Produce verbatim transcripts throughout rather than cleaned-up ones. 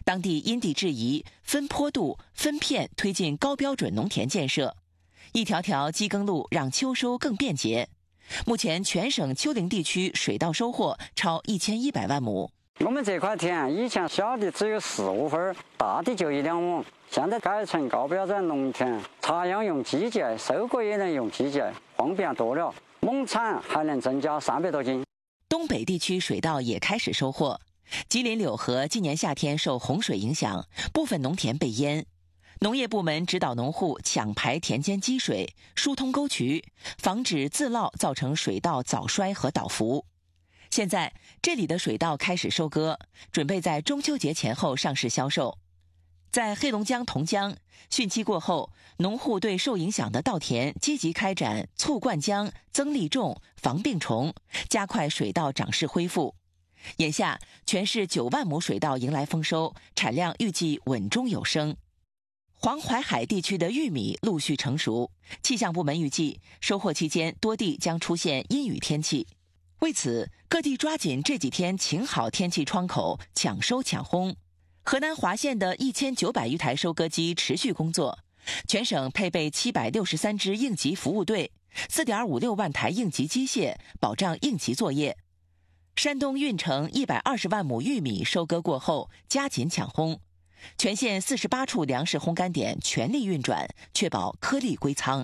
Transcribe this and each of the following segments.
当地因地制宜、分坡度、分片推进高标准农田建设，一条条机耕路让秋收更便捷。目前全省丘陵地区水稻收获超一千一百万亩。 我们这块田以前小的只有四五分，大的就一两亩，现在改成高标准农田，插秧用机械，收割也能用机械，方便多了。亩产还能增加三百多斤。 东北地区水稻也开始收获。吉林柳河今年夏天受洪水影响，部分农田被淹。农业部门指导农户抢排田间积水，疏通沟渠，防止自涝造成水稻早衰和倒伏。现在这里的水稻开始收割，准备在中秋节前后上市销售。在黑龙江同江，汛期过后，农户对受影响的稻田积极开展促灌浆、增粒种、防病虫，加快水稻长势恢复。眼下，全市九万亩水稻迎来丰收，产量预计稳中有升。黄淮海地区的玉米陆续成熟，气象部门预计收获期间多地将出现阴雨天气。为此，各地抓紧这几天请好天气窗口，抢收抢烘。河南滑县的一千九百余台收割机持续工作，全省配备七百六十三支应急服务队，四点五六万台应急机械，保障应急作业。山东运城一百二十万亩玉米收割过后，加紧抢烘，全县四十八处粮食烘干点全力运转，确保颗粒归仓。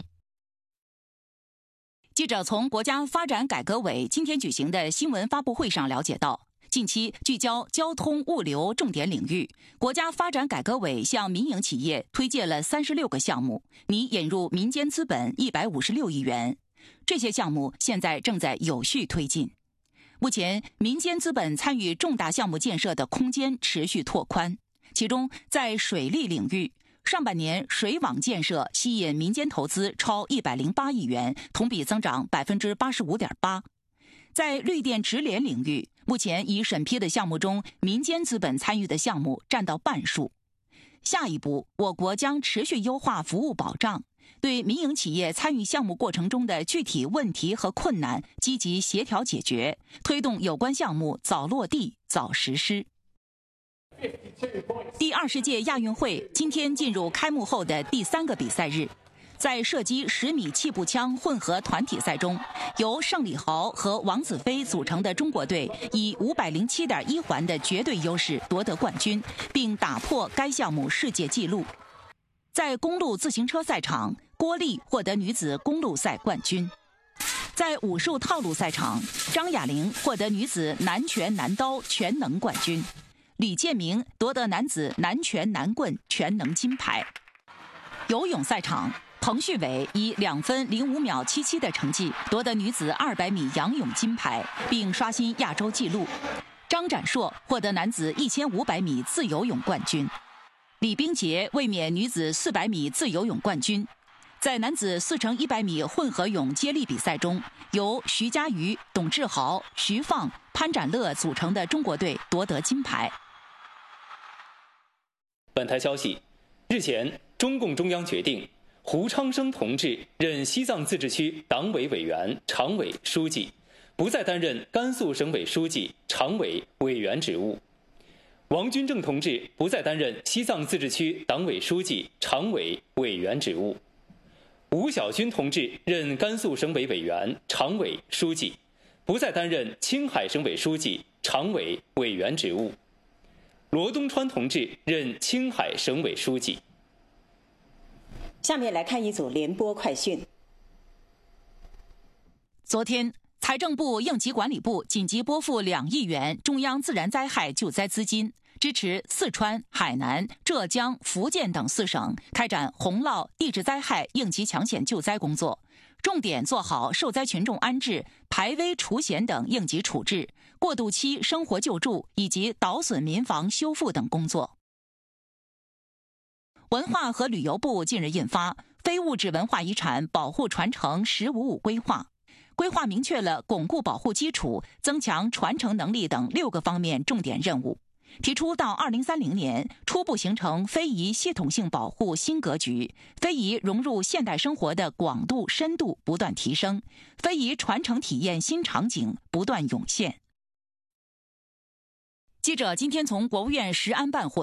记者从国家发展改革委今天举行的新闻发布会上了解到，近期聚焦交通物流重点领域，国家发展改革委向民营企业推介了三十六个项目，拟引入民间资本一百五十六亿元。这些项目现在正在有序推进。目前，民间资本参与重大项目建设的空间持续拓宽。其中，在水利领域，上半年水网建设吸引民间投资超一百零八亿元，同比增长百分之八十五点八。在绿电直联领域，目前已审批的项目中，民间资本参与的项目占到半数。下一步，我国将持续优化服务保障，对民营企业参与项目过程中的具体问题和困难积极协调解决，推动有关项目早落地、早实施。第二十届亚运会今天进入开幕后的第三个比赛日，在射击十米气步枪混合团体赛中，由盛礼豪和王子飞组成的中国队以五百零七点一环的绝对优势夺得冠军，并打破该项目世界纪录。在公路自行车赛场，郭丽获得女子公路赛冠军。在武术套路赛场，张雅玲获得女子男拳男刀全能冠军。李建明夺得男子男拳男棍全能金牌。游泳赛场，彭旭伟以两分零五秒七七的成绩夺得女子二百米仰泳金牌，并刷新亚洲纪录。张展硕获得男子一千五百米自由泳冠军。李冰洁卫冕女子四百米自由泳冠军。在男子四乘一百米混合泳接力比赛中，由徐嘉余、董志豪、徐放、潘展乐组成的中国队夺得金牌。 本台消息，日前，中共中央决定胡昌生同志任西藏自治区党委委员、常委、书记，不再担任甘肃省委书记、常委、委员职务；王军正同志不再担任西藏自治区党委书记、常委、委员职务；吴晓军同志任甘肃省委委员、常委、书记，不再担任青海省委书记、常委、委员职务；罗东川同志任青海省委书记。 下面来看一组联播快讯。 昨天，财政部应急管理部紧急拨付两亿元中央自然灾害救灾资金，支持四川、海南、浙江、福建等四省开展洪涝、地质灾害应急抢险救灾工作，重点做好受灾群众安置、排危除险等应急处置、过渡期生活救助以及倒损民房修复等工作。文化和旅游部近日印发《非物质文化遗产保护传承“十五五”规划》，规划明确了巩固保护基础、增强传承能力等六个方面重点任务，提出到二零三零年初步形成非遗系统性保护新格局，非遗融入现代生活的广度、深度不断提升，非遗传承体验新场景不断涌现。记者今天从国务院食安办获